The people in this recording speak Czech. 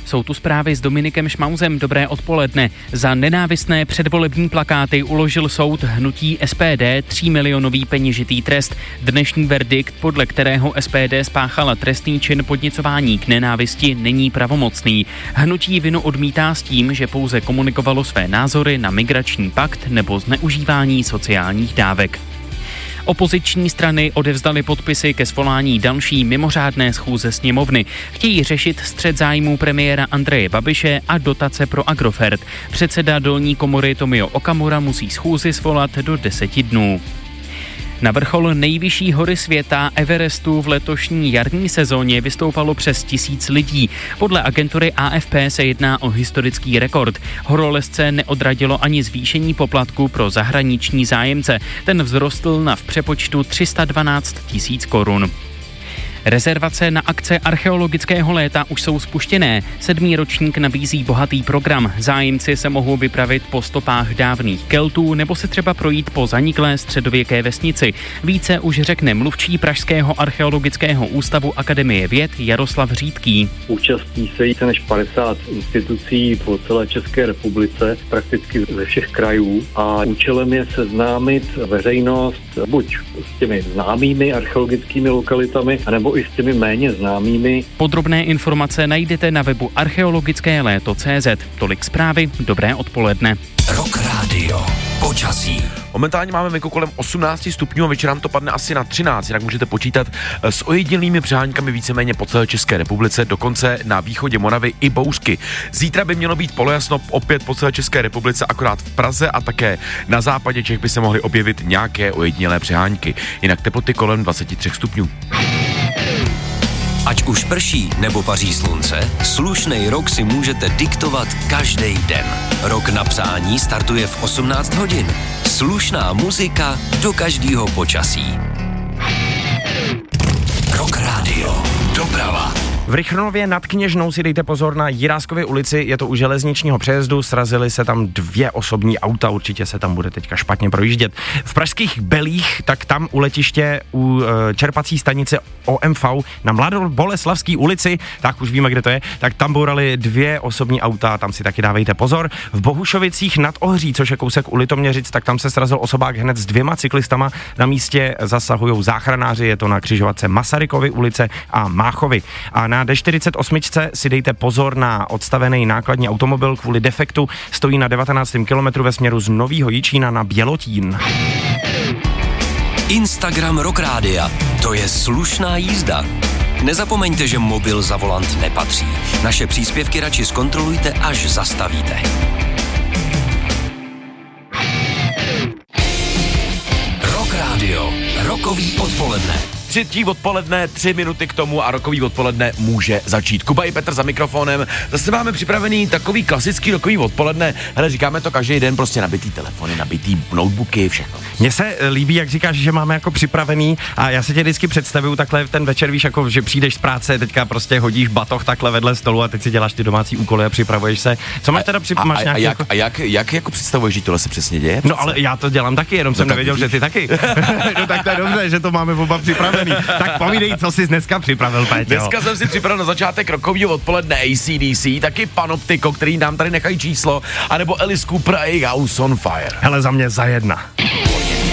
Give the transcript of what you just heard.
Jsou tu zprávy s Dominikem Šmauzem. Dobré odpoledne. Za nenávistné předvolební plakáty uložil soud hnutí SPD 3milionový peněžitý trest. Dnešní verdikt, podle kterého SPD spáchala trestný čin podněcování k nenávisti, není pravomocný. Hnutí vinu odmítá s tím, že pouze komunikovalo své názory na migrační pakt nebo zneužívání sociálních dávek. Opoziční strany odevzdaly podpisy ke svolání další mimořádné schůze sněmovny. Chtějí řešit střet zájmů premiéra Andreje Babiše a dotace pro Agrofert. Předseda dolní komory Tomio Okamura musí schůzi svolat do 10 dnů. Na vrchol nejvyšší hory světa Everestu v letošní jarní sezóně vystoupalo přes 1000 lidí. Podle agentury AFP se jedná o historický rekord. Horolezce neodradilo ani zvýšení poplatku pro zahraniční zájemce. Ten vzrostl na v přepočtu 312 000 korun. Rezervace na akce archeologického léta už jsou spuštěné. 7. ročník nabízí bohatý program. Zájemci se mohou vypravit po stopách dávných Keltů nebo se třeba projít po zaniklé středověké vesnici. Více už řekne mluvčí Pražského archeologického ústavu Akademie věd Jaroslav Řídký. Účastní se více než 50 institucí po celé České republice, prakticky ze všech krajů, a účelem je seznámit veřejnost buď s těmi známými archeologickými lokalitami, anebo i s těmi méně známými. Podrobné informace najdete na webu archeologickéléto.cz. Tolik zprávy, dobré odpoledne. Rock Radio. Počasí. Momentálně máme venku kolem 18 stupňů a večer nám to padne asi na 13, jinak můžete počítat s ojedinělými přeháňkami víceméně po celé České republice, dokonce na východě Moravy i bouřky. Zítra by mělo být polojasno opět po celé České republice, akorát v Praze a také na západě Čech by se mohly objevit nějaké ojedinělé přehánky. Jinak teploty kolem 23 stupňů. Ať už prší nebo paří slunce, slušnej rok si můžete diktovat každý den. Rok na přání startuje v 18 hodin. Slušná muzika do každého počasí. Rock Radio. Doprava. V Rychnově nad Kněžnou si dejte pozor na Jiráskově ulici, je to u železničního přejezdu, srazily se tam 2 osobní auta, určitě se tam bude teďka špatně projíždět. V pražských Belích, tak tam u letiště, u čerpací stanice OMV na Mladoboleslavské ulici, tak už víme, kde to je, tak tam bourali 2 osobní auta, tam si taky dávejte pozor. V Bohušovicích nad Ohří, což je kousek u Litoměřic, tak tam se srazil osobák hned s 2 cyklistama, na místě zasahujou záchranáři, je to na křižovatce Masarykovy ulice a Máchovy. A na D48 si dejte pozor na odstavený nákladní automobil kvůli defektu, stojí na 19. kilometru ve směru z Novýho Jičína na Bělotín. Instagram Rock Rádia, to je slušná jízda. Nezapomeňte, že mobil za volant nepatří. Naše příspěvky radši zkontrolujte, až zastavíte. Rock Radio, rokový odpoledne. 3. odpoledne, 3 minuty k tomu a rokový odpoledne může začít. Kuba i Petr za mikrofonem. Zase máme připravený takový klasický rokový odpoledne. Hele, říkáme to každý den, prostě nabitý telefony, nabitý notebooky, všechno. Mně se líbí, jak říkáš, že máme jako připravený a já se tě vždycky představuju takhle ten večer, víš, jako že přijdeš z práce, teďka prostě hodíš batoh takhle vedle stolu a teď si děláš ty domácí úkoly a připravuješ se. Co máš teda máš nějaký jak jako představuješ, že tohle se přesně děje? No ale já to dělám taky, jenom jsem nevěděl, že ty taky. No tak to je dobře, že to máme oba připravený. Tak povídej, co jsi dneska připravil, Péťo. Dneska jsem si připravil na začátek rokovýho odpoledne AC/DC, taky Panoptiko, který nám tady nechají číslo, anebo Alice Cooper a jejich House on Fire. Hele, za mě za 1.